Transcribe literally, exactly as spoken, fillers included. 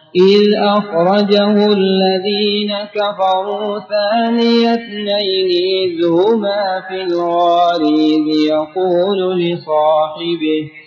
إذ أخرجه الذين كفروا ثاني اثنين إذ هما في الغار إذ يقول لصاحبه